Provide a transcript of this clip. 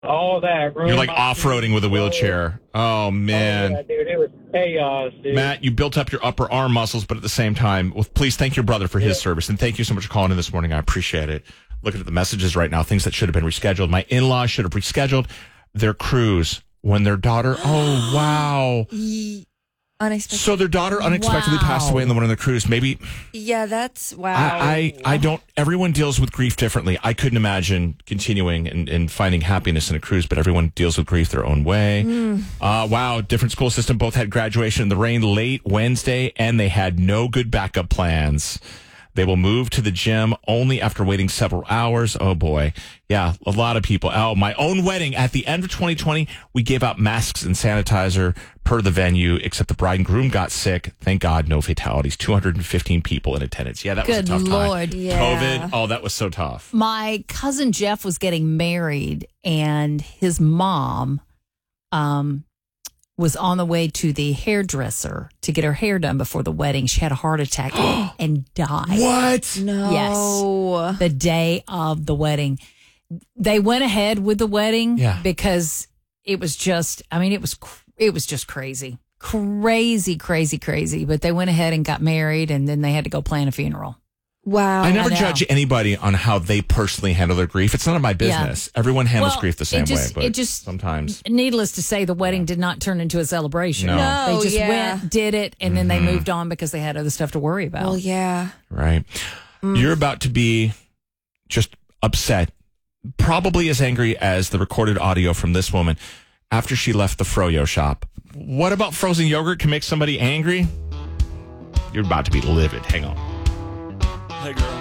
all that. You're like off-roading with a wheelchair. Oh, man. Oh, yeah, dude, it was chaos, dude. Matt, you built up your upper arm muscles, but at the same time, well, please thank your brother for his service. And thank you so much for calling in this morning. I appreciate it. Looking at the messages right now, things that should have been rescheduled. My in-laws should have rescheduled their cruise when their daughter, oh, wow. Unexpected. So their daughter unexpectedly passed away in the one on the cruise. Maybe. Yeah, that's wow. I don't, everyone deals with grief differently. I couldn't imagine continuing and finding happiness in a cruise, but everyone deals with grief their own way. Wow. Different school system. Both had graduation in the rain late Wednesday, and they had no good backup plans. They will move to the gym only after waiting several hours. Oh, boy. Yeah, a lot of people. Oh, my own wedding. At the end of 2020, we gave out masks and sanitizer per the venue, except the bride and groom got sick. Thank God, no fatalities. 215 people in attendance. Yeah, that was a tough Lord. time. Yeah. COVID. Oh, that was so tough. My cousin Jeff was getting married, and his mom was on the way to the hairdresser to get her hair done before the wedding. She had a heart attack and died. What? No. Yes. The day of the wedding. They went ahead with the wedding because it was just, I mean, it was just crazy. Crazy. But they went ahead and got married, and then they had to go plan a funeral. Wow. I never judge anybody on how they personally handle their grief. It's none of my business. Everyone handles grief the same way, but sometimes. Needless to say, the wedding did not turn into a celebration. No. They just went, did it, and then they moved on because they had other stuff to worry about. Well, yeah. Right. You're about to be just upset, probably as angry as the recorded audio from this woman after she left the Froyo shop. What about frozen yogurt can make somebody angry? You're about to be livid. Hang on. Hey, girl.